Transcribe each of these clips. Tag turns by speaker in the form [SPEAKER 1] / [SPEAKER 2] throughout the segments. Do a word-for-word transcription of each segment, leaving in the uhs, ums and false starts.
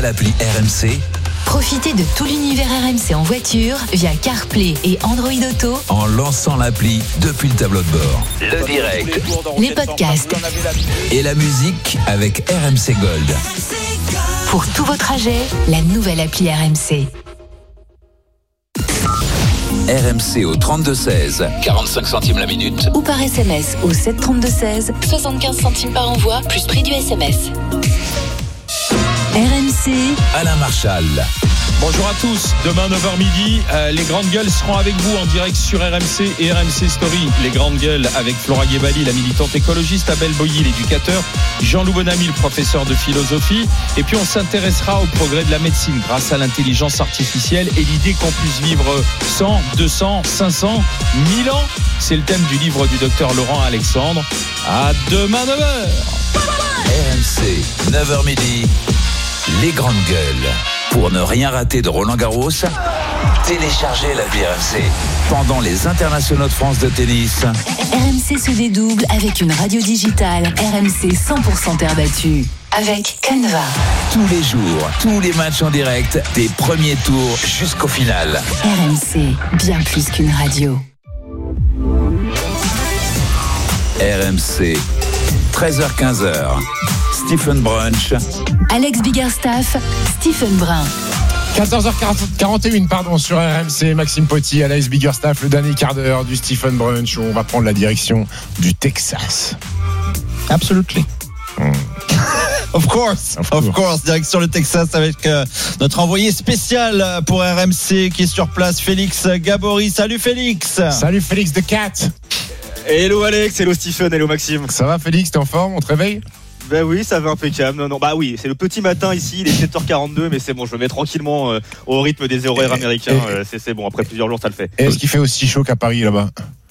[SPEAKER 1] L'appli R M C.
[SPEAKER 2] Profitez de tout l'univers R M C en voiture via CarPlay et Android Auto
[SPEAKER 1] En lançant l'appli depuis le tableau de bord. Le direct.
[SPEAKER 2] Les podcasts.
[SPEAKER 1] Et la musique avec R M C Gold.
[SPEAKER 2] Pour tous vos trajets, la nouvelle appli R M C.
[SPEAKER 1] R M C au trente-deux seize, quarante-cinq centimes la minute.
[SPEAKER 2] Ou par S M S au sept trente-deux seize, soixante-quinze centimes par envoi, plus prix du S M S. R M C.
[SPEAKER 1] Alain Marchal.
[SPEAKER 3] Bonjour à tous, demain neuf heures midi, euh, les Grandes Gueules seront avec vous en direct sur R M C et R M C Story. Les Grandes Gueules avec Flora Guébali, la militante écologiste, Abel Boilly, l'éducateur, Jean-Loup Bonamy, le professeur de philosophie. Et puis on s'intéressera au progrès de la médecine grâce à l'intelligence artificielle et l'idée qu'on puisse vivre cent, deux cents, cinq cents, mille ans. C'est le thème du livre du docteur Laurent Alexandre. À demain neuf heures.
[SPEAKER 1] R M C, neuf heures midi, les Grandes Gueules. Pour ne rien rater de Roland Garros, téléchargez l'appli R M C. Pendant les internationaux de France de tennis,
[SPEAKER 2] R M C se dédouble avec une radio digitale R M C cent pour cent terre battue. Avec Canva.
[SPEAKER 1] tous les jours, tous les matchs en direct, des premiers tours jusqu'au final.
[SPEAKER 2] R M C, bien plus qu'une radio.
[SPEAKER 1] R M C, treize heures quinze. Stephen Brunch.
[SPEAKER 2] Alex Biggerstaff, Stephen Brun.
[SPEAKER 4] quatorze heures quarante et une pardon, sur R M C, Maxime Poty, Alex Biggerstaff, le dernier quart d'heure du Stephen Brunch où on va prendre la direction du Texas.
[SPEAKER 5] Absolutely.
[SPEAKER 4] Mm.
[SPEAKER 5] Of course, of course, of course. Direction le Texas avec euh, notre envoyé spécial pour R M C qui est sur place, Félix Gabory. Salut Félix.
[SPEAKER 4] Salut Félix de Cat.
[SPEAKER 6] Hello Alex, hello Stephen, hello Maxime.
[SPEAKER 4] Ça va Félix, t'es en forme, on te réveille?
[SPEAKER 6] Ben oui, ça va impeccable. Non, non, bah oui, c'est le petit matin ici, il est sept heures quarante-deux, mais c'est bon, je me mets tranquillement euh, au rythme des horaires américains. Euh, c'est, c'est bon, après plusieurs jours, ça le fait.
[SPEAKER 4] Et est-ce qu'il fait aussi chaud qu'à Paris là-bas?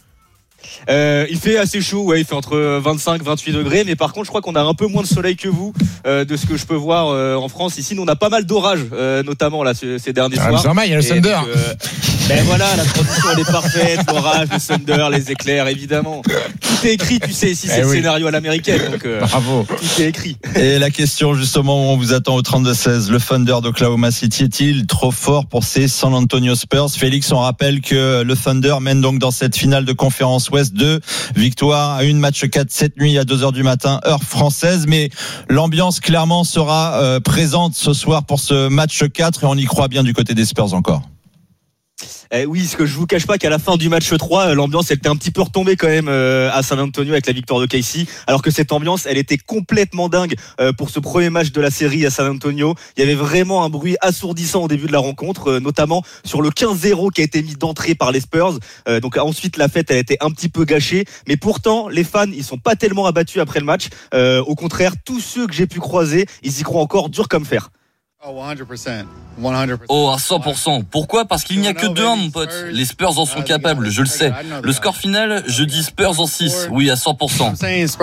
[SPEAKER 6] Euh, il fait assez chaud, ouais, il fait entre vingt-cinq et vingt-huit degrés, mais par contre, je crois qu'on a un peu moins de soleil que vous, euh, de ce que je peux voir euh, en France. Ici, nous, on a pas mal d'orages, euh, notamment là, ce, ces derniers
[SPEAKER 4] ah,
[SPEAKER 6] soirs.
[SPEAKER 4] C'est normal, il y a le Thunder.
[SPEAKER 6] Donc, euh, ben voilà, la transition elle est parfaite, l'orage, le Thunder, les éclairs, évidemment. Tout est écrit, tu sais, ici c'est eh le oui. scénario à l'américaine, donc euh,
[SPEAKER 4] bravo.
[SPEAKER 6] Tout est écrit.
[SPEAKER 5] Et la question justement, on vous attend au trente-deux seize. Le Thunder d'Oklahoma City est-il trop fort pour ces San Antonio Spurs? Félix, on rappelle que le Thunder mène donc dans cette finale de conférence Ouest deux victoire à une match quatre cette nuit à deux heures du matin heure française, mais l'ambiance clairement sera euh, présente ce soir pour ce match quatre et on y croit bien du côté des Spurs encore.
[SPEAKER 6] Eh oui, ce que je vous cache pas qu'à la fin du match trois, l'ambiance elle était un petit peu retombée quand même euh, à San Antonio avec la victoire de K C, alors que cette ambiance elle était complètement dingue euh, pour ce premier match de la série à San Antonio. Il y avait vraiment un bruit assourdissant au début de la rencontre, euh, notamment sur le quinze zéro qui a été mis d'entrée par les Spurs. Euh, donc ensuite la fête elle a été un petit peu gâchée, mais pourtant les fans ils sont pas tellement abattus après le match. Euh, au contraire, tous ceux que j'ai pu croiser, ils y croient encore dur comme fer.
[SPEAKER 7] Oh, à cent pour cent. Pourquoi? Parce qu'il n'y a que deux un, mon pote. Les Spurs en sont capables, je le sais. Le score final, je dis Spurs en six. Oui, à cent pour cent.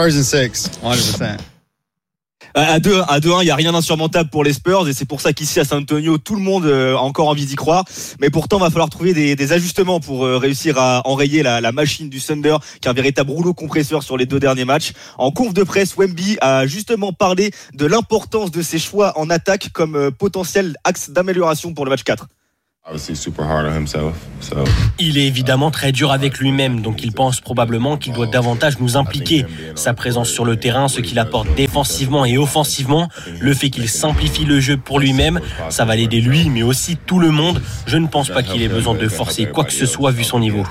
[SPEAKER 6] À deux à deux un, il n'y a rien d'insurmontable pour les Spurs et c'est pour ça qu'ici à San Antonio, tout le monde a encore envie d'y croire. Mais pourtant, il va falloir trouver des, des ajustements pour réussir à enrayer la, la machine du Thunder qui est un véritable rouleau compresseur sur les deux derniers matchs. En conf de presse, Wemby a justement parlé de l'importance de ses choix en attaque comme potentiel axe d'amélioration pour le match quatre.
[SPEAKER 8] Il est évidemment très dur avec lui-même, donc il pense probablement qu'il doit davantage nous impliquer. Sa présence sur le terrain, ce qu'il apporte défensivement et offensivement, le fait qu'il simplifie le jeu pour lui-même, ça va l'aider lui, mais aussi tout le monde. Je ne pense pas qu'il ait besoin de forcer quoi que ce soit vu son niveau.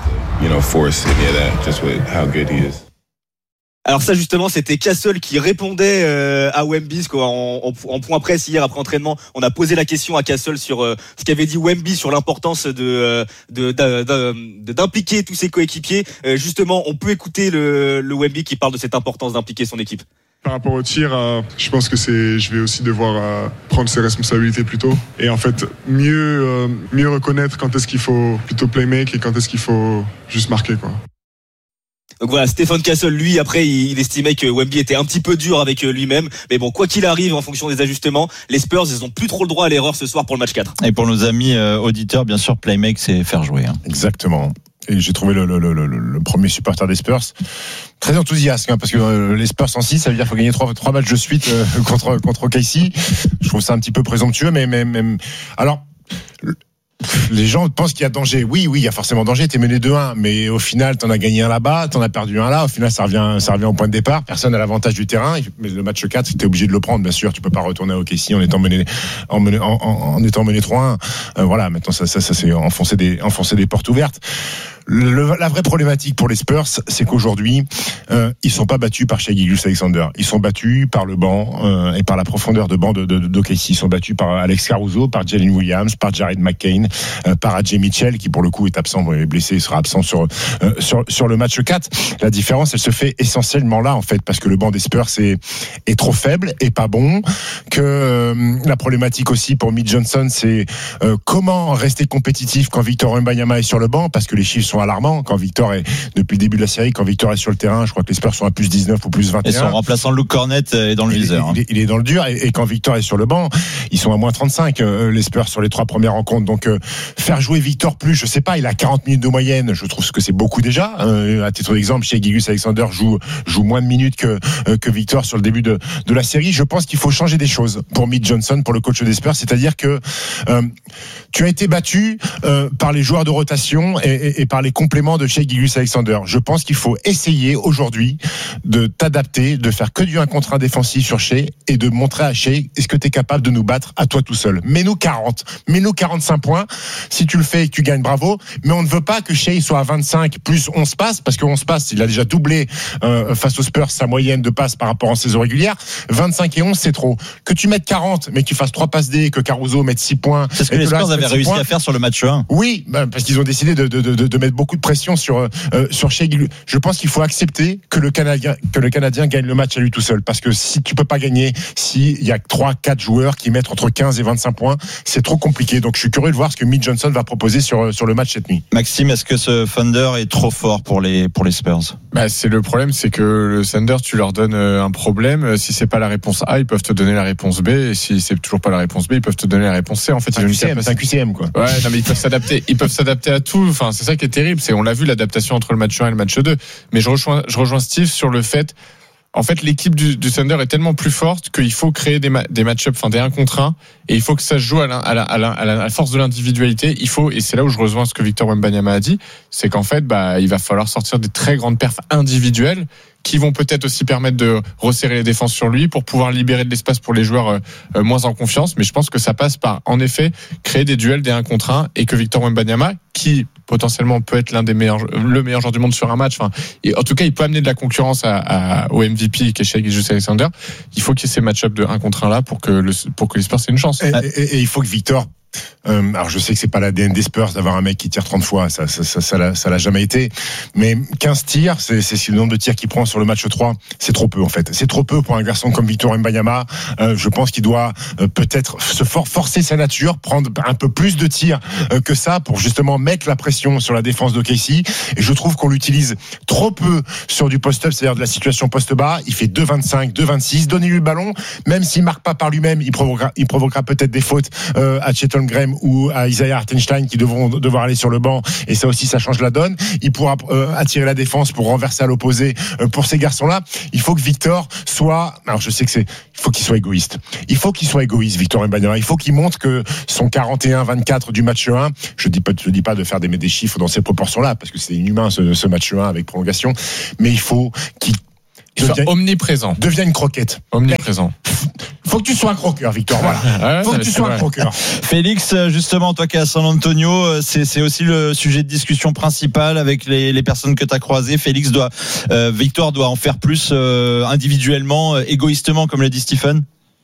[SPEAKER 6] Alors ça justement c'était Castle qui répondait euh, à Wemby en, en, en point presse hier après entraînement. On a posé la question à Castle sur euh, ce qu'avait dit Wemby sur l'importance de, de, de, de, de d'impliquer tous ses coéquipiers. Euh, justement, on peut écouter le, le Wemby qui parle de cette importance d'impliquer son équipe.
[SPEAKER 9] Par rapport au tir, euh, je pense que c'est, je vais aussi devoir euh, prendre ses responsabilités plus tôt et en fait mieux, euh, mieux reconnaître quand est-ce qu'il faut plutôt playmake et quand est-ce qu'il faut juste marquer quoi.
[SPEAKER 6] Donc voilà, Stephen Castle, lui, après, il estimait que Wemby était un petit peu dur avec lui-même. Mais bon, quoi qu'il arrive, en fonction des ajustements, les Spurs, ils ont plus trop le droit à l'erreur ce soir pour le match quatre.
[SPEAKER 5] Et pour nos amis euh, auditeurs, bien sûr, playmake, c'est faire jouer. Hein.
[SPEAKER 4] Exactement. et j'ai trouvé le, le, le, le, le premier supporter des Spurs très enthousiaste, hein, parce que euh, les Spurs en six, ça veut dire qu'il faut gagner trois, trois matchs de suite euh, contre, contre O K C. Je trouve ça un petit peu présomptueux, mais, mais, mais alors, les gens pensent qu'il y a danger. Oui, oui, il y a forcément danger. T'es mené deux un, mais au final, t'en as gagné un là-bas, t'en as perdu un là. Au final, ça revient, ça revient au point de départ. Personne n'a l'avantage du terrain. Mais le match quatre, t'es obligé de le prendre, bien sûr. Tu peux pas retourner à O K C en étant mené, en, mené, en, en, en étant mené trois un. Euh, voilà, maintenant, ça, ça, ça, c'est enfoncer des, enfoncer des portes ouvertes. Le, la vraie problématique pour les Spurs, c'est qu'aujourd'hui, euh, ils sont pas battus par Shai Gilgeous-Alexander. Ils sont battus par le banc euh, et par la profondeur de banc de, de, de, d'O K C. Ils sont battus par Alex Caruso, par Jalen Williams, par Jared McCain, euh, par A J Mitchell, qui pour le coup est absent, bon, il est blessé, il sera absent sur euh, sur sur le match quatre. La différence, elle se fait essentiellement là, en fait, parce que le banc des Spurs est est trop faible et pas bon. Que euh, la problématique aussi pour Mitch Johnson, c'est euh, comment rester compétitif quand Victor Wembanyama est sur le banc, parce que les chiffres sont alarmants. Quand Victor est, depuis le début de la série, quand Victor est sur le terrain, je crois que les Spurs sont à plus dix-neuf ou plus vingt et un.
[SPEAKER 5] Et son remplaçant Luke Cornett est dans le
[SPEAKER 4] il,
[SPEAKER 5] viseur.
[SPEAKER 4] Il, il, il est dans le dur. Et, et quand Victor est sur le banc, ils sont à moins trente-cinq, euh, les Spurs, sur les trois premières rencontres. Donc, euh, faire jouer Victor plus, je sais pas, il a quarante minutes de moyenne. Je trouve que c'est beaucoup déjà. Euh, à titre d'exemple, Shai Gilgeous-Alexander joue, joue moins de minutes que, euh, que Victor sur le début de, de la série. Je pense qu'il faut changer des choses pour Mitch Johnson, pour le coach des Spurs. C'est-à-dire que, euh, tu as été battu, euh, par les joueurs de rotation et, et, et par les compléments de Shai Gilgeous-Alexander. Je pense qu'il faut essayer aujourd'hui de t'adapter, de faire que du un contre un défensif sur Shai et de montrer à Shai, est-ce que tu es capable de nous battre à toi tout seul. Mets-nous quarante, mets-nous quarante-cinq points. Si tu le fais et que tu gagnes, bravo. Mais on ne veut pas que Shai soit à vingt-cinq plus onze passes, parce que onze passes, il a déjà doublé euh, face aux Spurs sa moyenne de passes par rapport en saison régulière. vingt-cinq et onze, c'est trop. Que tu mettes quarante, mais que tu fasses trois passes D, que Caruso mette six points.
[SPEAKER 5] C'est ce que les Spurs avaient réussi points. à faire sur le match un.
[SPEAKER 4] Oui, parce qu'ils ont décidé de, de, de, de mettre beaucoup de pression sur euh, sur Shai Gilgeous. Je pense qu'il faut accepter que le Canadien que le Canadien gagne le match à lui tout seul, parce que si tu peux pas gagner, s'il y a trois quatre joueurs qui mettent entre quinze et vingt-cinq points, c'est trop compliqué. Donc je suis curieux de voir ce que Mitch Johnson va proposer sur sur le match cette nuit.
[SPEAKER 5] Maxime, est-ce que ce Thunder est trop fort pour les pour les Spurs?
[SPEAKER 10] Bah, c'est le problème, c'est que le Thunder, tu leur donnes un problème. Si c'est pas la réponse A, ils peuvent te donner la réponse B. Et si c'est toujours pas la réponse B, ils peuvent te donner la réponse C. En fait,
[SPEAKER 4] c'est un Q C M, c'est un Q C M, quoi.
[SPEAKER 10] Ouais, non, mais ils peuvent s'adapter. Ils peuvent s'adapter à tout. Enfin, c'est ça qui est terrible. C'est, on l'a vu, l'adaptation entre le match un et le match deux. Mais je rejoins, je rejoins Steve sur le fait, en fait, l'équipe du, du Thunder est tellement plus forte qu'il faut créer des, ma- des match-ups, enfin des un contre un, et il faut que ça se joue à la, à la, à la, à la force de l'individualité. Il faut, et c'est là où je rejoins ce que Victor Wembanyama a dit, c'est qu'en fait, bah, il va falloir sortir des très grandes perfs individuelles qui vont peut-être aussi permettre de resserrer les défenses sur lui pour pouvoir libérer de l'espace pour les joueurs euh, moins en confiance. Mais je pense que ça passe par, en effet, créer des duels des un contre un, et que Victor Wembanyama, qui potentiellement peut être l'un des meilleurs, le meilleur joueur du monde sur un match, enfin, et en tout cas, il peut amener de la concurrence à, à, au M V P qui est Shai Gilgeous-Alexander. Il faut qu'il y ait ces match-ups de un contre un là pour que le, pour que les Spurs aient une chance.
[SPEAKER 4] Et, et, et il faut que Victor, Euh, alors je sais que c'est pas l'A D N des Spurs d'avoir un mec qui tire trente fois, ça ça ça, ça, l'a, ça l'a jamais été, mais quinze tirs, c'est, c'est le nombre de tirs qu'il prend sur le match trois, c'est trop peu en fait, c'est trop peu pour un garçon comme Victor Wembanyama. Euh, je pense qu'il doit euh, peut-être se for- forcer sa nature, prendre un peu plus de tirs euh, que ça pour justement mettre la pression sur la défense d'O K C, et je trouve qu'on l'utilise trop peu sur du post-up, c'est-à-dire de la situation post-bas. Il fait deux vingt-cinq, deux vingt-six, donnez-lui le ballon, même s'il marque pas par lui-même, il provoquera, il provoquera peut-être des fautes euh, à Chet Holmgren ou à Isaiah Hartenstein qui devront devoir aller sur le banc, et ça aussi ça change la donne. Il pourra euh, attirer la défense pour renverser à l'opposé. Euh, pour ces garçons-là, il faut que Victor soit, alors je sais que c'est, il faut qu'il soit égoïste. Il faut qu'il soit égoïste, Victor Wembanyama. Il faut qu'il montre que son quarante et un vingt-quatre du match un, je dis pas, je dis pas de faire des, des chiffres dans ces proportions-là parce que c'est inhumain ce, ce match un avec prolongation, mais il faut qu'il
[SPEAKER 10] Il soit omniprésent.
[SPEAKER 4] Devient une croquette.
[SPEAKER 10] Omniprésent.
[SPEAKER 4] Faut que tu sois un croqueur, Victor. Voilà.
[SPEAKER 10] Ouais,
[SPEAKER 4] faut que tu sois un croqueur.
[SPEAKER 5] Félix, justement, toi qui es à San Antonio, c'est, c'est aussi le sujet de discussion principal avec les, les personnes que tu as croisées. Félix doit, euh, Victor doit en faire plus euh, individuellement, euh, égoïstement, comme l'a dit Stephen.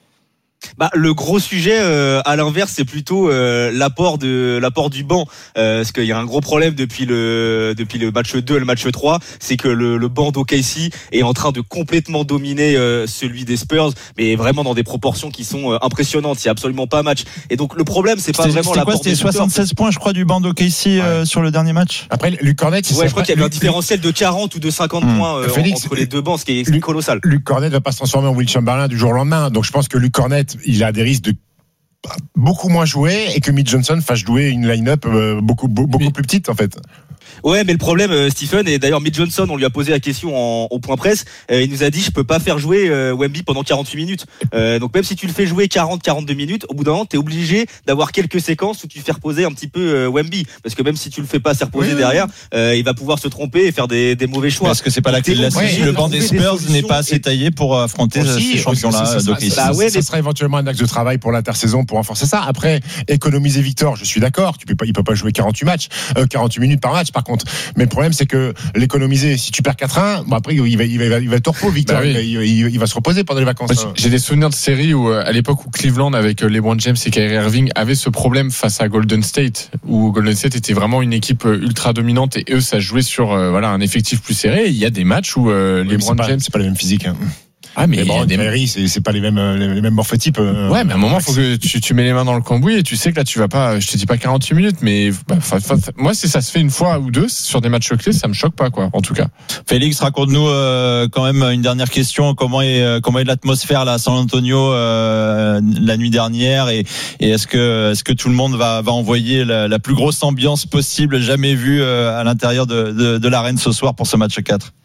[SPEAKER 6] Bah, le gros sujet, euh, à l'inverse, c'est plutôt euh, l'apport de l'apport du banc, euh, parce qu'il y a un gros problème depuis le depuis le match deux et le match trois, c'est que le, le banc d'O K C est en train de complètement dominer euh, celui des Spurs, mais vraiment dans des proportions qui sont euh, impressionnantes. Il y a absolument pas match. Et donc le problème, c'est pas
[SPEAKER 5] c'était,
[SPEAKER 6] vraiment
[SPEAKER 5] c'était
[SPEAKER 6] l'apport.
[SPEAKER 5] Quoi, c'était soixante-seize points, je crois, du banc d'O K C euh, ouais. sur le dernier match.
[SPEAKER 4] Après, Luke Cornett,
[SPEAKER 6] ouais, je crois qu'il y a eu un différentiel de quarante ou de cinquante mmh. points euh, Félix, entre les deux bancs, ce qui est
[SPEAKER 4] Luke,
[SPEAKER 6] colossal.
[SPEAKER 4] Luke Cornett va pas se transformer en Will Chamberlain du jour au lendemain, donc je pense que Luke Cornett, il a des risques de beaucoup moins jouer et que Mitch Johnson fasse jouer une line-up beaucoup beaucoup, beaucoup plus petite en fait.
[SPEAKER 6] Ouais, mais le problème, euh, Stephen, et d'ailleurs Mitch Johnson, on lui a posé la question en, au point presse, euh, il nous a dit je peux pas faire jouer euh, Wemby pendant quarante-huit minutes. Euh, donc même si tu le fais jouer quarante à quarante-deux minutes, au bout d'un moment, t'es obligé d'avoir quelques séquences où tu fais reposer un petit peu euh, Wemby, parce que même si tu le fais pas se reposer oui, derrière, euh, il va pouvoir se tromper et faire des, des mauvais choix.
[SPEAKER 5] Parce que c'est pas la clé de la saison. Le banc des Spurs n'est pas assez taillé pour affronter
[SPEAKER 4] aussi,
[SPEAKER 5] ces champions-là.
[SPEAKER 4] Ça, ça, ça, ouais, ça serait éventuellement un axe de travail pour l'intersaison pour renforcer ça. Après, économiser Victor, je suis d'accord. Tu peux pas, il peut pas jouer quarante-huit matchs, euh, quarante-huit minutes par match, par contre. Mais le problème, c'est que l'économiser, si tu perds quatre un, bon après, il va, il va, il va être au repos, Victor. Bah oui. il, va, il, il va se reposer pendant les vacances.
[SPEAKER 10] Moi, j'ai des souvenirs de séries où, à l'époque où Cleveland, avec LeBron James et Kyrie Irving, avait ce problème face à Golden State, où Golden State était vraiment une équipe ultra dominante et eux, ça jouait sur euh, voilà un effectif plus serré. Et il y a des matchs où euh,
[SPEAKER 4] oui,
[SPEAKER 10] LeBron
[SPEAKER 4] c'est pas,
[SPEAKER 10] James,
[SPEAKER 4] c'est pas la même physique. Hein.
[SPEAKER 10] Ah mais
[SPEAKER 4] bon, des Kyrie, c'est, c'est pas les mêmes les mêmes morphotypes. Euh,
[SPEAKER 10] ouais, mais à un moment, faut que tu, tu mets les mains dans le cambouis et tu sais que là, tu vas pas. Je te dis pas quarante-huit minutes, mais bah, fa, fa, fa, moi, si ça se fait une fois ou deux sur des matchs clés, ça me choque pas, quoi. En tout cas.
[SPEAKER 5] Félix, raconte-nous euh, quand même une dernière question. Comment est euh, comment est l'atmosphère là à San Antonio euh, la nuit dernière et, et est-ce que est-ce que tout le monde va va envoyer la, la plus grosse ambiance possible jamais vue euh, à l'intérieur de, de, de l'arène ce soir pour ce match quatre?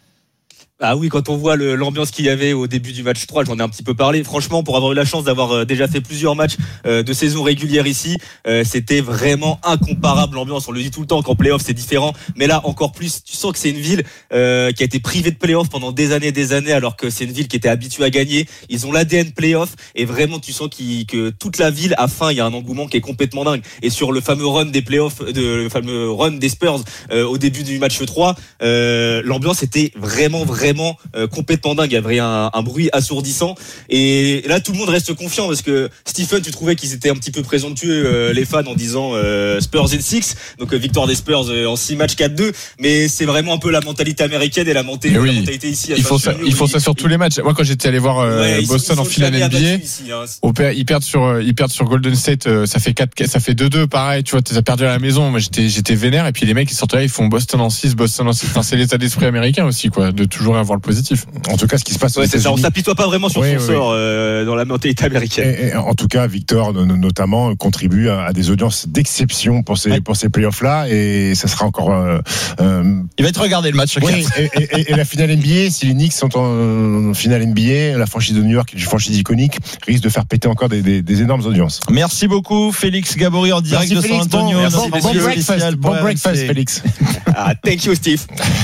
[SPEAKER 6] Ah oui, quand on voit le, l'ambiance qu'il y avait au début du match trois, j'en ai un petit peu parlé. Franchement, pour avoir eu la chance d'avoir euh, déjà fait plusieurs matchs euh, de saison régulière ici, euh, c'était vraiment incomparable l'ambiance. On le dit tout le temps qu'en play-off c'est différent, mais là encore plus. Tu sens que c'est une ville euh, qui a été privée de play-off pendant des années et des années, alors que c'est une ville qui était habituée à gagner. Ils ont l'A D N play-off et vraiment tu sens qu'il, que toute la ville a faim. Il y a un engouement qui est complètement dingue. Et sur le fameux run des play-offs, de, le fameux run des Spurs euh, au début du match trois, euh, l'ambiance était vraiment vraiment Vraiment, euh, complètement dingue. Il y avait un, un bruit assourdissant et là tout le monde reste confiant parce que Stephen, tu trouvais qu'ils étaient un petit peu présomptueux euh, les fans en disant euh, Spurs in six, donc euh, victoire des Spurs euh, en six matchs quatre deux, mais c'est vraiment un peu la mentalité américaine et la, monté, oui, la mentalité ici.
[SPEAKER 10] Ils font ça, ils font ça sur tous les matchs. Moi quand j'étais allé voir euh, ouais, Boston sont, en finale N B A, ici, hein. au, ils perdent sur ils perdent sur Golden State, euh, ça fait quatre, ça fait deux deux pareil, tu vois, t'as perdu à la maison. Moi j'étais j'étais vénère et puis les mecs ils sortent là, ils font Boston en six, Boston en six. Enfin, c'est l'état d'esprit américain aussi, quoi, de toujours avoir le positif.
[SPEAKER 4] En tout cas, ce qui se passe aux
[SPEAKER 6] ouais,
[SPEAKER 4] États-Unis,
[SPEAKER 6] c'est ça, on s'apitoie pas vraiment sur oui, son oui. sort euh, dans la mentalité américaine.
[SPEAKER 4] Et, et, en tout cas, Victor notamment contribue à, à des audiences d'exception pour ces ouais. pour ces playoffs là, et ça sera encore. Euh, euh,
[SPEAKER 5] Il va être regardé le match.
[SPEAKER 4] Oui, et, et, et la finale N B A, si les Knicks sont en finale N B A, la franchise de New York, une franchise iconique, risque de faire péter encore des, des, des énormes audiences.
[SPEAKER 5] Merci beaucoup, Félix Gabory en direct
[SPEAKER 4] merci
[SPEAKER 5] de San Antonio.
[SPEAKER 4] Bon, bon, bon breakfast, bon breakfast, Félix.
[SPEAKER 6] Ah, thank you, Steve.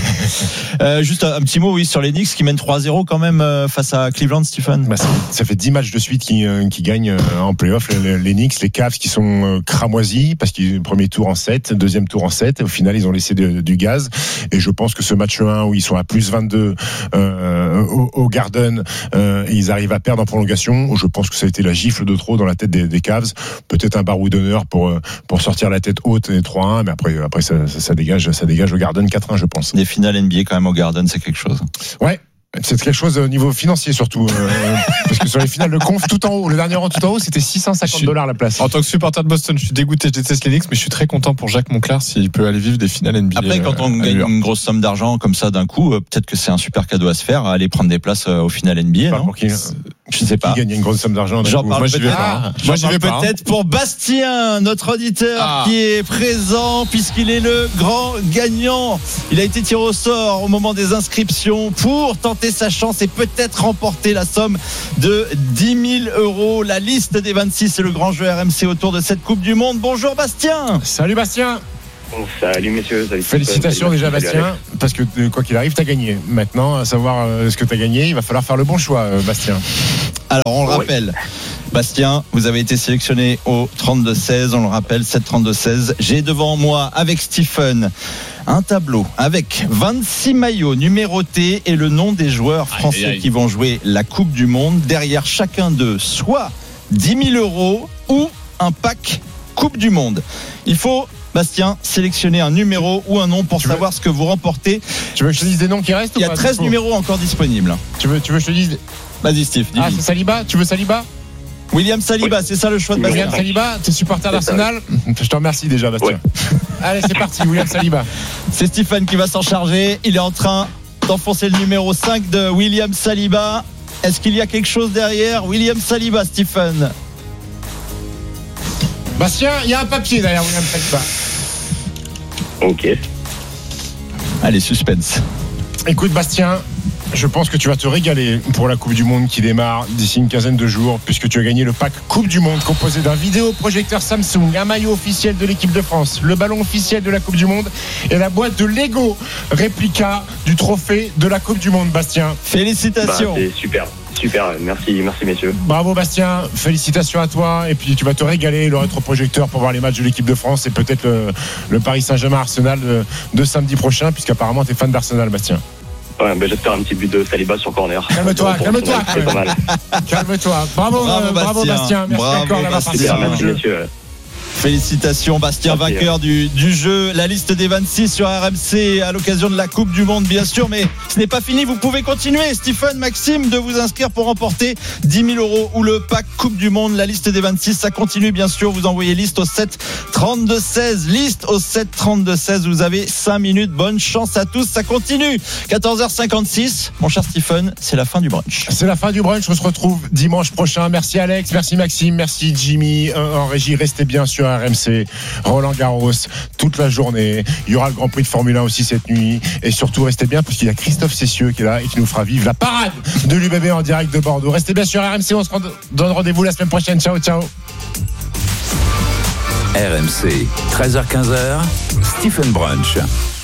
[SPEAKER 5] euh, juste un, un petit mot, oui, sur les Knicks qui mènent trois zéro quand même euh, face à Cleveland, Stephen.
[SPEAKER 4] Bah, ça, ça fait dix matchs de suite qui, euh, qui gagnent euh, en play-off. Les, les Knicks, les Cavs qui sont euh, cramoisis parce qu'ils premier tour en sept, deuxième tour en sept. Au final, ils ont laissé de, du gaz. Et je pense que ce match un où ils sont à plus vingt-deux euh, au, au Garden euh, et ils arrivent à perdre en prolongation, je pense que ça a été la gifle de trop dans la tête des, des Cavs. Peut-être un baroud d'honneur pour pour sortir la tête haute et trois un, mais après après ça, ça, ça dégage ça dégage au Garden quatre un, je pense.
[SPEAKER 5] Des finales N B A quand même au Garden, c'est quelque chose.
[SPEAKER 4] Ouais. C'est quelque chose au niveau financier surtout, euh, parce que sur les finales de conf tout en haut, le dernier rang tout en haut, c'était six cent cinquante dollars la place.
[SPEAKER 10] En tant que supporter de Boston, je suis dégoûté, je déteste les Knicks, mais je suis très content pour Jacques Monclar s'il peut aller vivre des finales N B A.
[SPEAKER 5] Après, quand on gagne une grosse somme d'argent comme ça d'un coup, peut-être que c'est un super cadeau à se faire, aller prendre des places aux finales N B A.
[SPEAKER 4] Pas
[SPEAKER 5] non
[SPEAKER 4] pour qui,
[SPEAKER 5] je sais pas.
[SPEAKER 4] Qui gagne une grosse somme d'argent.
[SPEAKER 5] J'en parle
[SPEAKER 10] moi, j'y vais
[SPEAKER 5] pas.
[SPEAKER 10] pas.
[SPEAKER 5] Moi, j'y vais pas. Peut-être pour Bastien, notre auditeur ah. qui est présent puisqu'il est le grand gagnant. Il a été tiré au sort au moment des inscriptions pour tenter sa chance et peut-être remporter la somme de dix mille euros. La liste des vingt-six, c'est le grand jeu R M C autour de cette Coupe du Monde. Bonjour Bastien.
[SPEAKER 4] Salut Bastien.
[SPEAKER 11] Bon, salut messieurs. Salut
[SPEAKER 4] Félicitations salut, déjà salut, Bastien, salut. Parce que quoi qu'il arrive, tu as gagné. Maintenant, à savoir euh, ce que tu as gagné, il va falloir faire le bon choix, euh, Bastien.
[SPEAKER 5] Alors, on le oui. rappelle. Bastien, vous avez été sélectionné au trente-deux seize, on le rappelle, sept trente-deux seize. J'ai devant moi, avec Stephen, un tableau avec vingt-six maillots numérotés et le nom des joueurs français aïe, aïe. qui vont jouer la Coupe du Monde. Derrière chacun d'eux, soit dix mille euros ou un pack Coupe du Monde. Il faut, Bastien, sélectionner un numéro ou un nom pour tu savoir veux... ce que vous remportez.
[SPEAKER 4] Tu veux que je te dise des noms qui restent?
[SPEAKER 5] Il y a treize numéros encore disponibles.
[SPEAKER 4] Tu veux, tu veux que je te dise?
[SPEAKER 5] Vas-y Steve, dis-lui.
[SPEAKER 4] Ah, c'est Saliba? Tu veux Saliba?
[SPEAKER 5] William Saliba, oui. C'est ça le choix de Bastien.
[SPEAKER 4] William Saliba, t'es supporter d'Arsenal? Je te remercie déjà, Bastien. Ouais. Allez, c'est parti, William Saliba.
[SPEAKER 5] C'est Stephen qui va s'en charger. Il est en train d'enfoncer le numéro cinq de William Saliba. Est-ce qu'il y a quelque chose derrière William Saliba, Stephen?
[SPEAKER 4] Bastien, il y a un papier derrière William Saliba.
[SPEAKER 11] Ok.
[SPEAKER 5] Allez, suspense.
[SPEAKER 4] Écoute, Bastien, je pense que tu vas te régaler pour la Coupe du Monde qui démarre d'ici une quinzaine de jours, puisque tu as gagné le pack Coupe du Monde composé d'un vidéoprojecteur Samsung, un maillot officiel de l'équipe de France, le ballon officiel de la Coupe du Monde et la boîte de Lego réplica du trophée de la Coupe du Monde. Bastien,
[SPEAKER 5] félicitations.
[SPEAKER 11] Bah, c'est super. Super, merci, merci messieurs.
[SPEAKER 4] Bravo Bastien, félicitations à toi. Et puis tu vas te régaler, le rétroprojecteur pour voir les matchs de l'équipe de France et peut-être le, le Paris Saint-Germain-Arsenal de, de samedi prochain, puisqu'apparemment tu es fan d'Arsenal, Bastien.
[SPEAKER 11] Ouais, ben j'espère un petit but de Saliba sur corner.
[SPEAKER 4] Calme-toi,
[SPEAKER 11] bon,
[SPEAKER 4] calme-toi.
[SPEAKER 11] C'est pas mal.
[SPEAKER 4] Calme-toi. Bravo,
[SPEAKER 5] bravo,
[SPEAKER 4] euh, bravo Bastien. Bastien. Merci
[SPEAKER 5] bravo,
[SPEAKER 4] encore d'avoir participé
[SPEAKER 11] Super,
[SPEAKER 4] au
[SPEAKER 11] merci
[SPEAKER 4] jeu.
[SPEAKER 11] messieurs.
[SPEAKER 5] Félicitations Bastien,
[SPEAKER 11] Merci.
[SPEAKER 5] vainqueur du, du jeu. La liste des vingt-six sur R M C à l'occasion de la Coupe du Monde, bien sûr. Mais ce n'est pas fini, vous pouvez continuer, Stephen, Maxime, de vous inscrire pour remporter dix mille euros ou le pack Coupe du Monde. La liste des vingt-six, ça continue bien sûr. Vous envoyez liste au sept trente-deux seize. Liste au sept trente-deux seize. Vous avez cinq minutes. Bonne chance à tous. Ça continue. quatorze heures cinquante-six. Mon cher Stephen, c'est la fin du brunch.
[SPEAKER 4] C'est la fin du brunch. On se retrouve dimanche prochain. Merci Alex, merci Maxime, merci Jimmy euh, en régie. Restez bien sur R M C. Roland Garros toute la journée. Il y aura le Grand Prix de Formule un aussi cette nuit. Et surtout, restez bien parce qu'il y a Christophe Cessieux qui est là et qui nous fera vivre la parade de l'U B B en direct de Bordeaux. Restez bien sur R M C. On se donne rendez-vous la semaine prochaine. Ciao, ciao.
[SPEAKER 1] R M C, treize heures quinze, Stephen Brunch.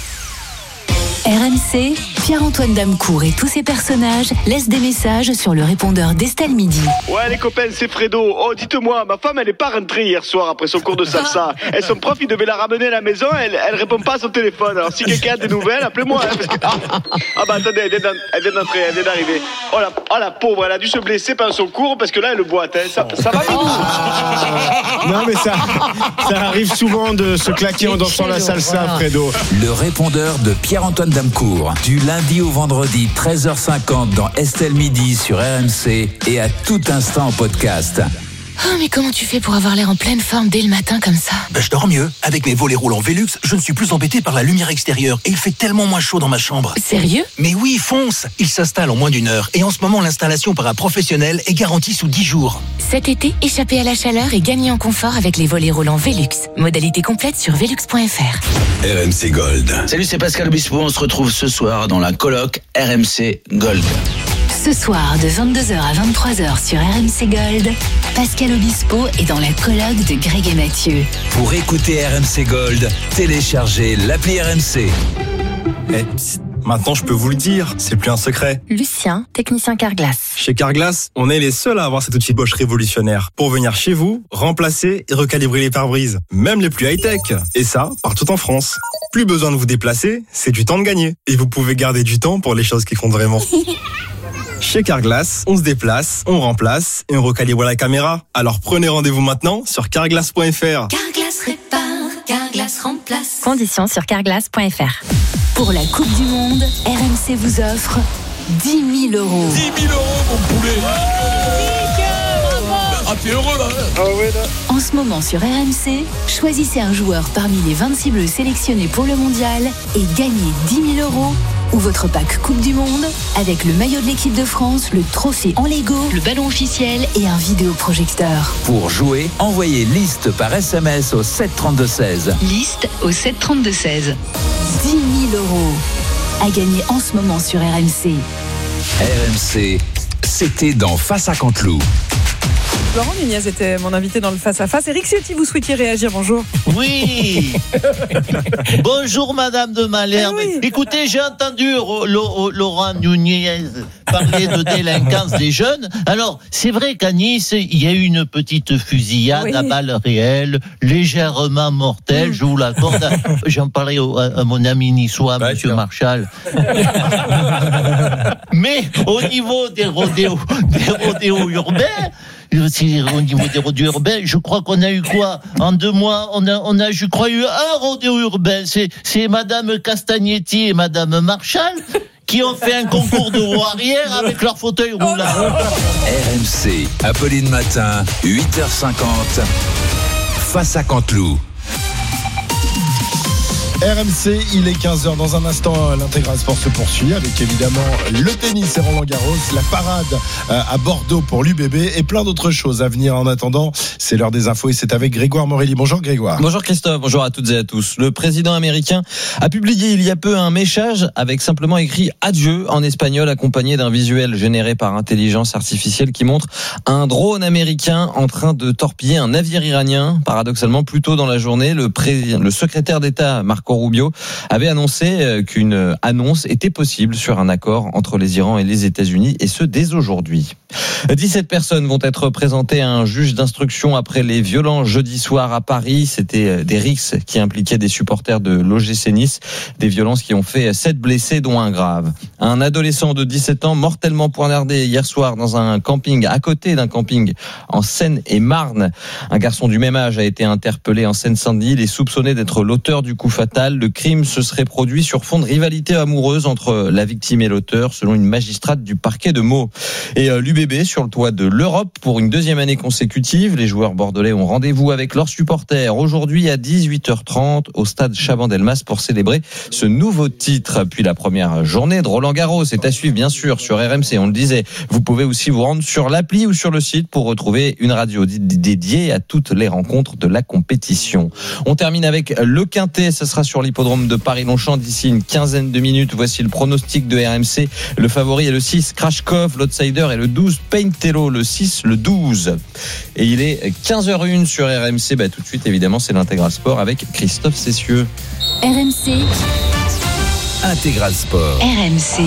[SPEAKER 2] R M C, Pierre-Antoine Damecourt et tous ses personnages laissent des messages sur le répondeur d'Estelle Midi.
[SPEAKER 12] Ouais les copains, c'est Fredo. Oh dites-moi, ma femme elle est pas rentrée hier soir après son cours de salsa. Et son prof il devait la ramener à la maison, elle, elle répond pas à son téléphone. Alors si quelqu'un a des nouvelles, appelez-moi. Hein, parce que... ah, ah bah attendez, elle vient, elle vient d'entrer, elle vient d'arriver. Oh la, oh la pauvre, elle a dû se blesser pendant son cours parce que là elle le boite. Hein. Ça, ça va
[SPEAKER 13] oh. Non mais ça, ça arrive souvent de se claquer en dansant la salsa, Fredo.
[SPEAKER 1] Le répondeur de Pierre-Antoine Damecourt, du lundi au vendredi treize heures cinquante dans Estelle Midi sur R M C et à tout instant en podcast.
[SPEAKER 14] Oh, mais comment tu fais pour avoir l'air en pleine forme dès le matin comme ça?
[SPEAKER 15] Ben, je dors mieux. Avec mes volets roulants Velux, je ne suis plus embêté par la lumière extérieure et il fait tellement moins chaud dans ma chambre.
[SPEAKER 14] Sérieux?
[SPEAKER 15] Mais oui, fonce! Il s'installe en moins d'une heure et en ce moment, l'installation par un professionnel est garantie sous dix jours.
[SPEAKER 14] Cet été, échappez à la chaleur et gagnez en confort avec les volets roulants Velux. Modalité complète sur velux point f r.
[SPEAKER 16] R M C Gold.
[SPEAKER 17] Salut, c'est Pascal Obispo. On se retrouve ce soir dans la coloc R M C Gold.
[SPEAKER 2] Ce soir, de vingt-deux heures à vingt-trois heures sur R M C Gold, Pascal Obispo est dans la colloque de Greg et Mathieu.
[SPEAKER 1] Pour écouter R M C Gold, téléchargez l'appli R M C.
[SPEAKER 18] Eh, maintenant, je peux vous le dire, c'est plus un secret.
[SPEAKER 14] Lucien, technicien Carglass.
[SPEAKER 18] Chez Carglass, on est les seuls à avoir cet outil Bosch révolutionnaire pour venir chez vous, remplacer et recalibrer les pare-brises, même les plus high-tech. Et ça, partout en France. Plus besoin de vous déplacer, c'est du temps de gagner. Et vous pouvez garder du temps pour les choses qui comptent vraiment. Chez Carglass, on se déplace, on remplace et on recalibre la caméra. Alors prenez rendez-vous maintenant sur carglass point f r.
[SPEAKER 14] Carglass répare, Carglass remplace. Conditions sur carglass point f r.
[SPEAKER 2] Pour la Coupe du Monde, R M C vous offre dix mille euros.
[SPEAKER 3] dix mille euros, mon poulet. Ah, t'es heureux là.
[SPEAKER 12] Ah ouais là.
[SPEAKER 2] En ce moment sur R M C, choisissez un joueur parmi les vingt-six bleus sélectionnés pour le mondial et gagnez dix mille euros ou votre pack Coupe du Monde avec le maillot de l'équipe de France, le trophée en Lego, le ballon officiel et un vidéoprojecteur.
[SPEAKER 1] Pour jouer, envoyez liste par S M S au sept trente-deux seize.
[SPEAKER 2] Liste au sept trente-deux seize. dix mille euros à gagner en ce moment sur R M C.
[SPEAKER 1] R M C, c'était dans Face à Canteloup.
[SPEAKER 19] Laurent Nunez était mon invité dans le face-à-face. Eric Ciotti, vous souhaitiez réagir, bonjour.
[SPEAKER 20] Oui. Bonjour Madame de Malherbe.
[SPEAKER 19] Eh oui.
[SPEAKER 20] Écoutez, j'ai entendu Laurent Nunez parler de délinquance des jeunes. Alors, c'est vrai qu'à Nice, il y a eu une petite fusillade oui. à balles réelles, légèrement mortelle, mmh. je vous l'accorde. J'en parlais à, à mon ami niçois, bah, Monsieur Marchal. Mais au niveau des rodéos, des rodéos urbains, au niveau des rodéos urbains, je crois qu'on a eu quoi? En deux mois, on a, on a, je crois, eu un rodéo urbain. C'est, c'est Madame Castagnetti et Madame Marchal qui ont fait un concours de roue arrière avec leur fauteuil roulant.
[SPEAKER 1] R M C, Apolline Matin, huit heures cinquante, Face à Canteloup.
[SPEAKER 16] R M C, il est quinze heures. Dans un instant, l'intégral sport se poursuit avec évidemment le tennis et Roland Garros, la parade à Bordeaux pour l'U B B et plein d'autres choses à venir. En attendant, c'est l'heure des infos et c'est avec Grégoire Morelli. Bonjour Grégoire.
[SPEAKER 5] Bonjour Christophe, bonjour à toutes et à tous. Le président américain a publié il y a peu un message avec simplement écrit adieu en espagnol, accompagné d'un visuel généré par intelligence artificielle qui montre un drone américain en train de torpiller un navire iranien. Paradoxalement, plus tôt dans la journée, le, pré... le secrétaire d'État Marco Rubio avait annoncé qu'une annonce était possible sur un accord entre les Iran et les États-Unis, et ce dès aujourd'hui. dix-sept personnes vont être présentées à un juge d'instruction après les violences jeudi soir à Paris. C'était des rixes qui impliquaient des supporters de l'O G C Nice, des violences qui ont fait sept blessés dont un grave. Un adolescent de dix-sept ans mortellement poignardé hier soir dans un camping, à côté d'un camping en Seine-et-Marne. Un garçon du même âge a été interpellé en Seine-Saint-Denis. Il est soupçonné d'être l'auteur du coup fatal. Le crime se serait produit sur fond de rivalité amoureuse entre la victime et l'auteur, selon une magistrate du parquet de Meaux. Et l'U B B sur le toit de l'Europe pour une deuxième année consécutive. Les joueurs bordelais ont rendez-vous avec leurs supporters aujourd'hui à dix-huit heures trente au stade Chabandelmas pour célébrer ce nouveau titre. Puis la première journée de Roland Garros est à suivre bien sûr sur R M C. On le disait, vous pouvez aussi vous rendre sur l'appli ou sur le site pour retrouver une radio dédiée à toutes les rencontres de la compétition. On termine avec le Quintet. Ce sera sur l'hippodrome de Paris-Longchamp d'ici une quinzaine de minutes. Voici le pronostic de R M C. Le favori est le six Krashkov, l'outsider est le douze Paintello, le six, le douze. Et il est quinze heures zéro un sur R M C. Bah, tout de suite, évidemment, c'est l'Intégral Sport avec Christophe Cessieux.
[SPEAKER 2] R M C.
[SPEAKER 1] Intégral Sport.
[SPEAKER 2] R M C.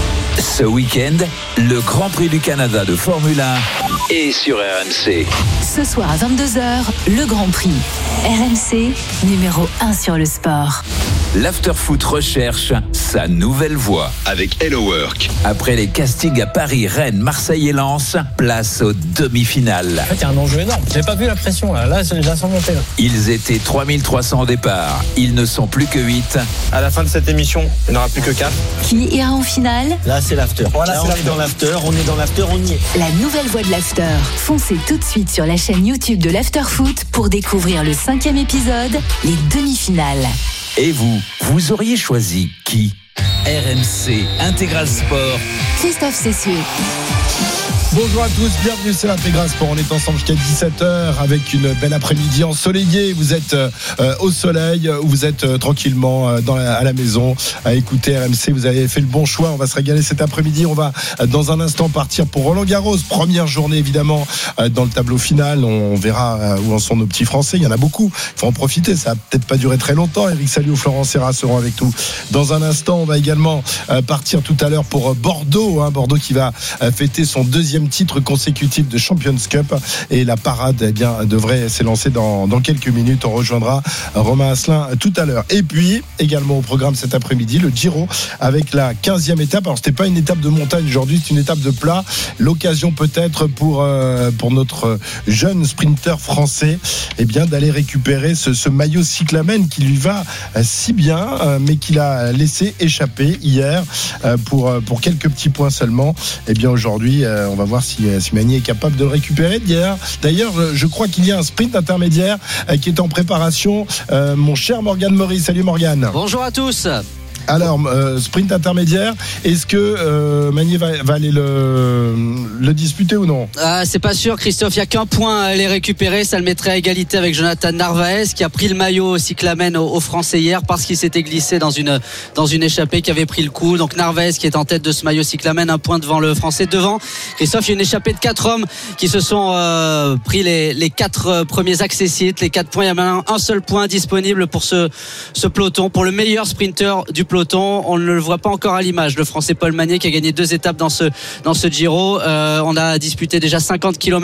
[SPEAKER 1] Ce week-end, le Grand Prix du Canada de Formule un est sur R M C.
[SPEAKER 2] Ce soir à vingt-deux heures, le Grand Prix. R M C, numéro un sur le sport.
[SPEAKER 1] L'Afterfoot recherche sa nouvelle voix avec Hello Work. Après les castings à Paris, Rennes, Marseille et Lens, place aux demi-finales.
[SPEAKER 21] En fait, il y a un enjeu énorme. J'ai pas vu la pression là. Là, j'ai la sens monter. Là.
[SPEAKER 1] Ils étaient trois mille trois cents au départ. Ils ne sont plus que huit.
[SPEAKER 21] À la fin de cette émission, il n'y en aura plus que quatre.
[SPEAKER 2] Qui ira en finale?
[SPEAKER 21] Là, c'est l'after. Voilà, là, c'est on l'after. est dans l'after. On est dans l'after. On y est.
[SPEAKER 2] La nouvelle voix de l'after. Foncez tout de suite sur la chaîne YouTube de l'Afterfoot pour découvrir le cinquième épisode, les demi-finales.
[SPEAKER 1] Et vous, vous auriez choisi qui? R M C Intégral Sport.
[SPEAKER 2] Christophe Cessieux.
[SPEAKER 16] Bonjour à tous, bienvenue, c'est l'Intégral Sport. On est ensemble jusqu'à dix-sept heures avec une belle après-midi ensoleillée. Vous êtes euh, au soleil, vous êtes euh, tranquillement euh, dans la, à la maison à écouter R M C. Vous avez fait le bon choix. On va se régaler cet après-midi. On va euh, dans un instant partir pour Roland Garros. Première journée évidemment euh, dans le tableau final. On, on verra euh, où en sont nos petits Français. Il y en a beaucoup. Il faut en profiter. Ça va peut-être pas durer très longtemps. Eric Salio, Florent Serra seront avec nous dans un instant. On va également euh, partir tout à l'heure pour euh, Bordeaux. Hein, Bordeaux qui va euh, fêter son deuxième titre consécutif de Champions Cup et la parade eh bien, devrait s'élancer dans, dans quelques minutes. On rejoindra Romain Asselin tout à l'heure. Et puis également au programme cet après-midi le Giro avec la quinzième étape. Alors c'était pas une étape de montagne aujourd'hui, c'est une étape de plat. L'occasion peut-être pour, euh, pour notre jeune sprinter français eh bien, d'aller récupérer ce, ce maillot cyclamen qui lui va euh, si bien euh, mais qu'il a laissé échapper hier euh, pour, pour quelques petits points seulement. Et eh bien aujourd'hui euh, on va voir si Si Magny est capable de le récupérer d'hier. D'ailleurs, je crois qu'il y a un sprint intermédiaire qui est en préparation. Euh, mon cher Morgane Maury. Salut Morgane.
[SPEAKER 22] Bonjour à tous.
[SPEAKER 16] Alors, euh, sprint intermédiaire, est-ce que euh, Magny va, va aller le, le disputer ou non?
[SPEAKER 22] Ah, c'est pas sûr, Christophe. Il n'y a qu'un point à aller récupérer. Ça le mettrait à égalité avec Jonathan Narvaez, qui a pris le maillot cyclamen aux, aux Français hier parce qu'il s'était glissé dans une, dans une échappée qui avait pris le coup. Donc Narvaez qui est en tête de ce maillot cyclamen, un point devant le Français. Devant, Christophe, il y a une échappée de quatre hommes qui se sont euh, pris les, les quatre premiers accessibles, les quatre points. Il y a maintenant un seul point disponible pour ce, ce peloton, pour le meilleur sprinter du peloton. On ne le voit pas encore à l'image, le Français Paul Magny qui a gagné deux étapes dans ce, dans ce Giro. Euh, on a disputé déjà cinquante kilomètres